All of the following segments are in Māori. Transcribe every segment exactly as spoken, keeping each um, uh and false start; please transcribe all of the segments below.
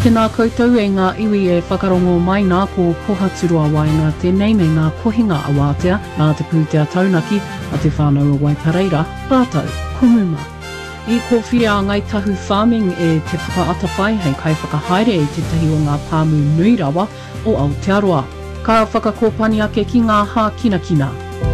Tēnā koutou e ngā iwi e whakarongo mai nā ko pohaturua wai ngā tēnei me ngā kohinga a wātea nā te pūtea taunaki a te whānau a Waipareira, rātou, kumuma. I ko whirea ngai tahu farming e te whakaata whai hei kai whakahaere e te tahi o ngā pāmu nui rawa o Aotearoa. Ka whakakōpani ake ki ngā hā kina kina.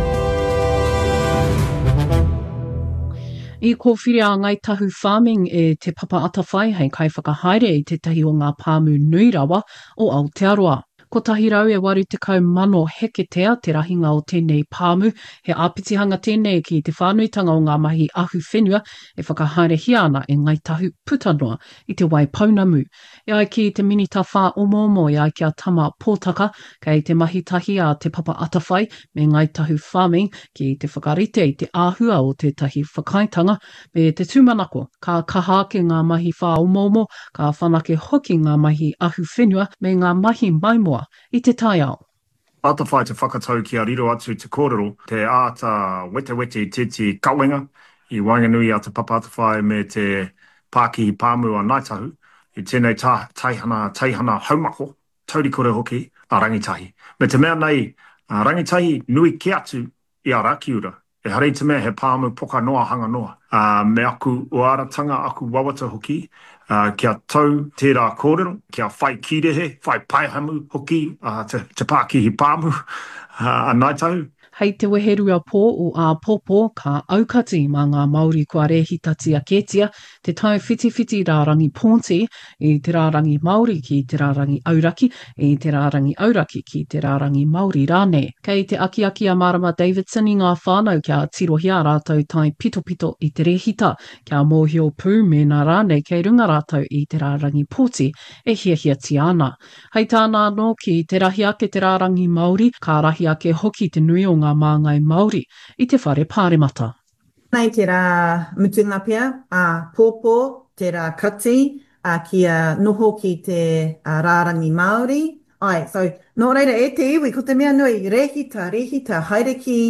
I ko whirea ngai tahu farming e te papaata whai hei kai whakahaere i te tahi o ngā pāmu nui rawa o Aotearoa. Ko tahi rau e waru te kau mano heketea te rahinga o tēnei pāmu, he āpitihanga tēnei ki te whānuitanga o ngā mahi ahu whenua e whakahaere hiana e ngai tahu putanoa i te wai paunamu. E ai ki te minita whā omomo e ai kia tama pōtaka, kei te mahi tahi a te papa atawhai me ngai tahu farming ki te whakarite i te āhua o te tahi whakaitanga me te tūmanako. Ka kaha ke ngā mahi whā omomo, ka whanake hoki ngā mahi ahu whenua me ngā mahi maimoa i te tai ao. Atawhai te whakatau ki a riro atu te kōrero, te āta wete wete i titi kawenga, i Wainganui a te papa atawhai me te Pākihi Pāmu a Naitahu, i tēnei tā, taihana, taihana haumako, tauri kore hoki a rangitahi. Me te mea nei, a rangitahi nui ki atu i a rakiura, e harei te mea he pāmu poka noa hanga noa. Uh, me aku o aratanga, aku wawata hoki, Uh, kia tau tērā kōrero, kia whai kirehe, whai paihamu hoki, uh, te, te Pākihi Pāmu, uh, a Naitahu. Hei te weherua pō o a pōpō ka aukati mā ngā Māori kua rehitati a Ketia, te tau whiti-whiti rārangi Ponti, i te rārangi Māori ki te rārangi Auraki, i te rārangi Auraki ki te rārangi Māori rāne. Kei te aki-aki a Marama Davidson i ngā whānau kia tirohia rātou tai pito-pito i te rehita, kia mōhio pū me nā rāne kei runga rātou i te rārangi Pōti e hiahia ti ana. Hei tāna anō ki te rahi ake te rārangi Māori, ka rahi ake hoki te nui o ngā māngai Māori i te whare pāremata. Nei te rā mutunga pia, a pōpō, te rā kati, a kia noho ki te a, rārangi Māori. Ai, so, nō reira e te iwi, ko te mea nui, rehita, rehita, haere ki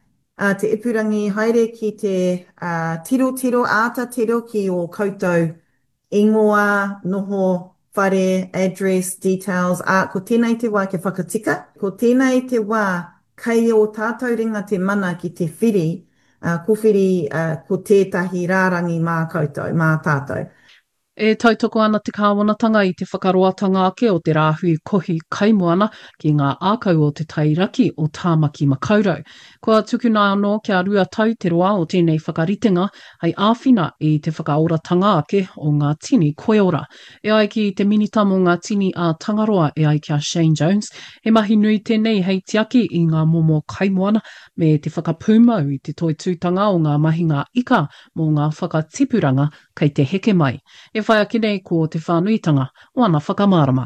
a, te ipurangi, haere ki te a, tiro, tiro, āta tiro ki o koutou ingoa, noho, whare, address, details, a ko tēnei te wā ke whakatika, ko tēnei te wā kei o tātou ringa te mana ki te whiri, uh, ko whiri uh, ko tētahi rārangi mā koutou, mā tātou. E tautoko ana te kāwanatanga i te whakaroatanga ake o te rāhui kohi kaimoana ki ngā ākau o te tairaki o Tāmaki Makaurau. Kua tukuna anō kia rua tau te roa o tēnei whakaritenga hei āwhina i te whakaoratanga ake o ngā tini koeora. E ai ki te minita mo ngā tini a Tangaroa e ai kia Shane Jones, he mahi nui tēnei hei tiaki i ngā momo kaimoana me te whakapūmau i te toitūtanga o ngā mahinga ika mo ngā whakatipuranga kei te heke mai. E whai ake nei ko te whānuitanga o ana whakamārama.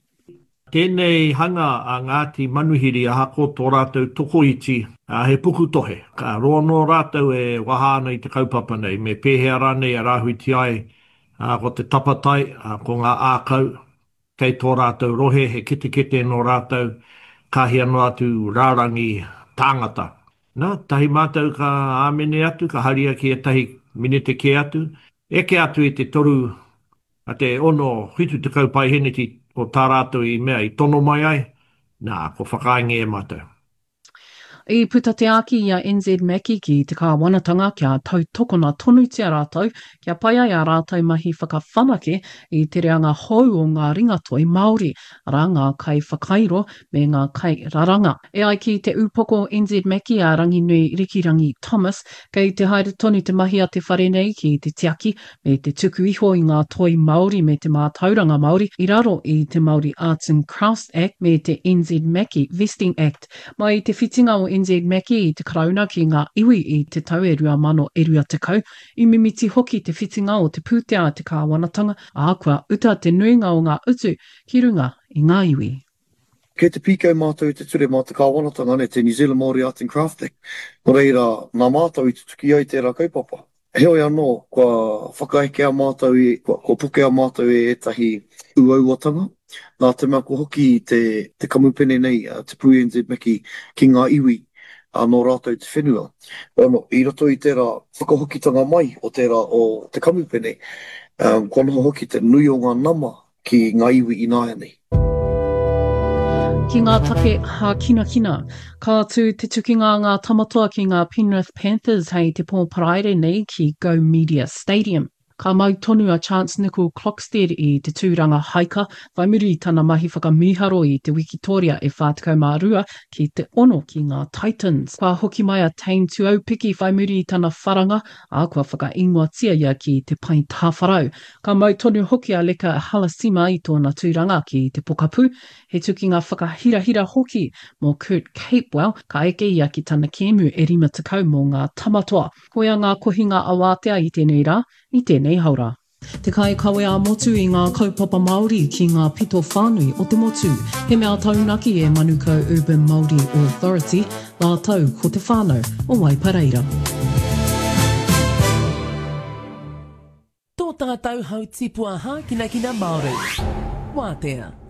Tēnei hanga a Ngāti Manuhiri a hako tō rātou tokoiti a he puku tohe. Ka roa no rātou e wahāna i te kaupapa nei, me pēhea rānei a rāhuiti ai a ko te tapatai a ko ngā ākau kei tō rātou rohe he kite kite no rātou kahia no atu rārangi tāngata. Nā, tahi mātou ka āmene atu, ka haria ki e tahi minete ke atu, eke atu i te toru a te ono hitu te kaupai heneti o tā rātou i mea i tono mai ai, nā, ko whakainge e mātou. I puta te aki i a N Z Maki ki te kāwanatanga kia tautokona tonutia rātou, kia pai ai a rātou mahi whakawhanake i te reanga hou o ngā ringatoi Māori, ara ngā kai whakairo me ngā kai raranga. E ai ki te upoko N Z Maki a Ranginui Rikirangi Thomas, kei te haere tonu te mahi a te wharenei ki te tiaki me te tuku iho i ngā toi Māori me te mātauranga Māori, i raro i te Māori Arts and Crafts Act me te N Z Maki Vesting Act. Mai te whitinga o N Z Maki i te karauna ki ngā iwi i te tau e rua mano e rua te kau, i mimiti hoki te whitinga o te pūtea a te kāwanatanga, a kua uta te nuinga o ngā utu ki runga i ngā iwi. Kei te pīkau mātou i te ture mā te kāwanatanga ne te New Zealand Māori Arts and Crafts Act. Nō reira, nā mātou i te tuki ai tērā kaupapa. Heoi anō, kua whakaeke a mātou i, kua, kua puke a mātou e etahi uauatanga. Nā te mea ko hoki te, te kamupene nei, uh, te Pū N Z Maki ki ngā iwi anō rātou te whenua. Ano, i roto i tērā whakahokitanga mai o tērā o te kamupene, um, kua noho hoki te nui o ngā nama ki ngā iwi i nāia nei. Ki ngā take ha kina kina, ka atu te tukinga ngā tamatoa ki ngā Penrith Panthers hei te pō paraire nei ki Go Media Stadium. Ka mau tonu a Chance Nicol Clockstead I te tūranga haika, whai muri tana mahi whakamiharo I te Wikitoria e whātikau mā rua ki te ono ki ngā Titans. Kua hoki mai a Tane Tuaupiki whai muri tana wharanga, a kua whakaingoatia ia ki te pai tāwharau. Ka mau tonu hoki a Leka Halasima I tōna tūranga ki te pokapū, he tukinga whakahirahira hoki mō Kurt Capewell, ka eke ia ki tana kēmu e rima tekau mō ngā tamatoa. Koia ngā kohinga awātea I tēnei rā, I tēnei haura. Te kai kawe a motu I ngā kaupapa Māori ki ngā pito whānui o te motu. He mea taunaki e Manukau Urban Māori Authority, la tau ko te whānau o Waipareira. Tō tātou hau tipua hā kina kina Māori. Wātea.